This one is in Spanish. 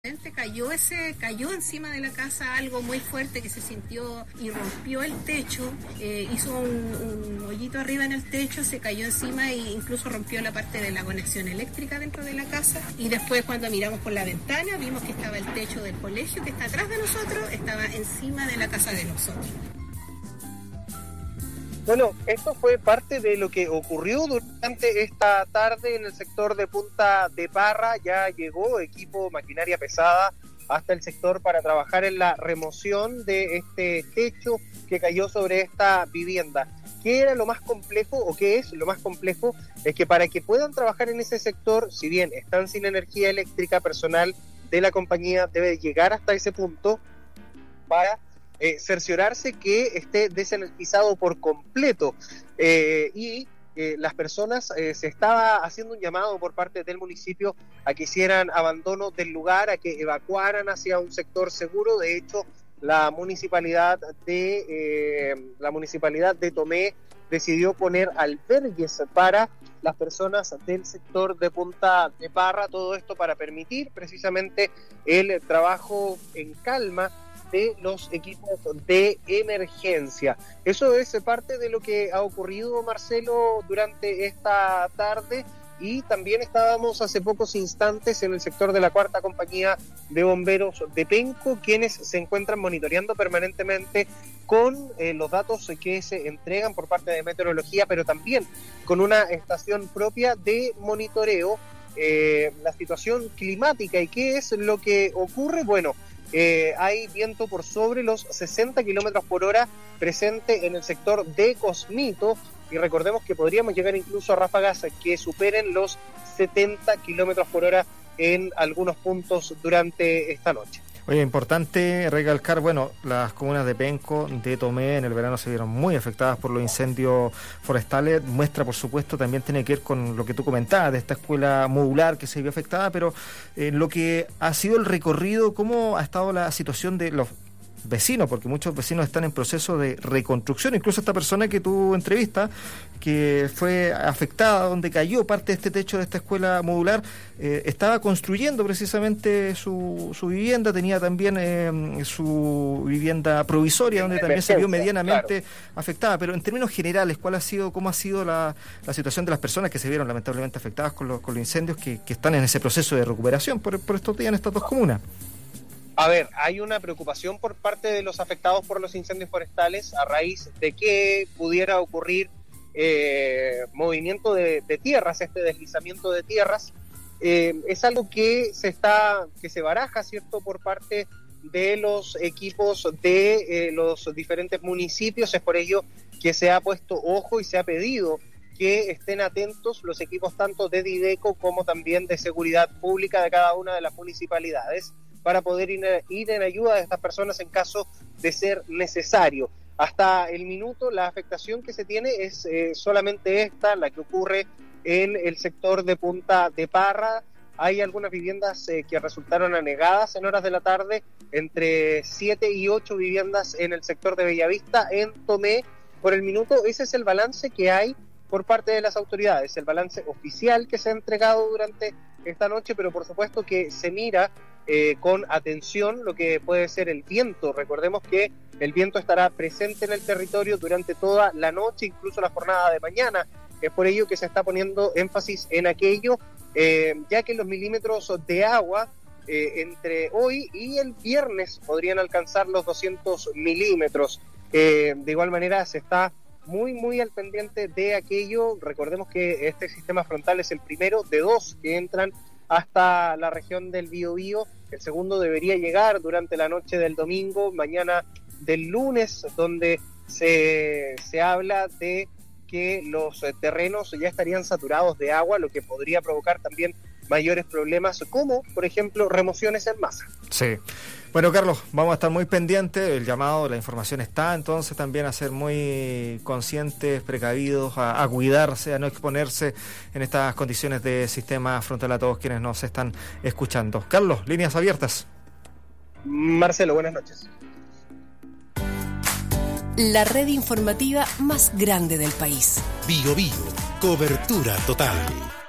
Cayó encima de la casa algo muy fuerte que se sintió y rompió el techo, hizo un hoyito arriba en el techo, se cayó encima e incluso rompió la parte de la conexión eléctrica dentro de la casa. Y después, cuando miramos por la ventana, vimos que estaba el techo del colegio que está atrás de nosotros, estaba encima de la casa de nosotros. Bueno, esto fue parte de lo que ocurrió durante esta tarde en el sector de Punta de Parra. Ya llegó equipo, maquinaria pesada hasta el sector para trabajar en la remoción de este techo que cayó sobre esta vivienda. ¿Qué era lo más complejo o qué es lo más complejo? Es que para que puedan trabajar en ese sector, si bien están sin energía eléctrica, personal de la compañía debe llegar hasta ese punto para cerciorarse que esté desenergizado por completo. Las personas, se estaba haciendo un llamado por parte del municipio a que hicieran abandono del lugar, a que evacuaran hacia un sector seguro. De hecho, la municipalidad de Tomé decidió poner albergues para las personas del sector de Punta de Parra, todo esto para permitir precisamente el trabajo en calma de los equipos de emergencia. Eso es parte de lo que ha ocurrido, Marcelo, durante esta tarde. Y también estábamos hace pocos instantes en el sector de la Cuarta Compañía de Bomberos de Penco, quienes se encuentran monitoreando permanentemente con los datos que se entregan por parte de meteorología, pero también con una estación propia de monitoreo, la situación climática. ¿Y qué es lo que ocurre? Bueno, hay viento por sobre los 60 kilómetros por hora presente en el sector de Cosmito, y recordemos que podríamos llegar incluso a ráfagas que superen los 70 kilómetros por hora en algunos puntos durante esta noche. Oye, importante recalcar, bueno, las comunas de Penco, de Tomé, en el verano se vieron muy afectadas por los incendios forestales. Muestra, por supuesto, también tiene que ver con lo que tú comentabas de esta escuela modular que se vio afectada, pero lo que ha sido el recorrido, cómo ha estado la situación de los vecinos, porque muchos vecinos están en proceso de reconstrucción. Incluso esta persona que tú entrevistas, que fue afectada, donde cayó parte de este techo de esta escuela modular, estaba construyendo precisamente su vivienda, tenía también su vivienda provisoria, donde también se vio medianamente afectada. Pero en términos generales, ¿cómo ha sido la situación de las personas que se vieron lamentablemente afectadas con los incendios que están en ese proceso de recuperación por estos días en estas dos comunas? A ver, hay una preocupación por parte de los afectados por los incendios forestales a raíz de que pudiera ocurrir movimiento de tierras, este deslizamiento de tierras. Es algo que se baraja, ¿cierto?, por parte de los equipos de los diferentes municipios. Es por ello que se ha puesto ojo y se ha pedido que estén atentos los equipos tanto de Dideco como también de seguridad pública de cada una de las municipalidades, para poder ir en ayuda de estas personas en caso de ser necesario. Hasta el minuto, la afectación que se tiene es solamente esta, la que ocurre en el sector de Punta de Parra. Hay algunas viviendas que resultaron anegadas en horas de la tarde, entre 7 y 8 viviendas en el sector de Bellavista, en Tomé. Por el minuto, ese es el balance que hay por parte de las autoridades, el balance oficial que se ha entregado durante esta noche, pero por supuesto que se mira con atención lo que puede ser el viento. Recordemos que el viento estará presente en el territorio durante toda la noche, incluso la jornada de mañana. Es por ello que se está poniendo énfasis en aquello, ya que los milímetros de agua entre hoy y el viernes podrían alcanzar los 200 milímetros. De igual manera se está muy al pendiente de aquello. Recordemos que este sistema frontal es el primero de dos que entran hasta la región del Biobío. El segundo debería llegar durante la noche del domingo, mañana del lunes, donde se habla de que los terrenos ya estarían saturados de agua, lo que podría provocar también mayores problemas, como por ejemplo remociones en masa. Sí. Bueno, Carlos, vamos a estar muy pendientes, el llamado, la información está, entonces también a ser muy conscientes, precavidos, a cuidarse, a no exponerse en estas condiciones de sistema frontal a todos quienes nos están escuchando. Carlos, líneas abiertas. Marcelo, buenas noches. La red informativa más grande del país. Biobío, cobertura total.